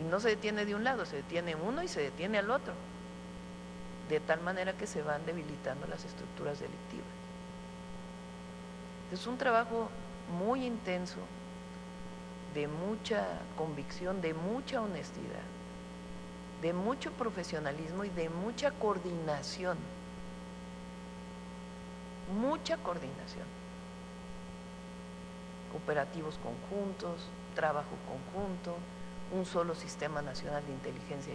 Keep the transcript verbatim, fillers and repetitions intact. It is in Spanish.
Y no se detiene de un lado, se detiene uno y se detiene al otro, de tal manera que se van debilitando las estructuras delictivas. Es un trabajo muy intenso, de mucha convicción, de mucha honestidad, de mucho profesionalismo y de mucha coordinación, mucha coordinación, operativos conjuntos, trabajo conjunto, un solo sistema nacional de inteligencia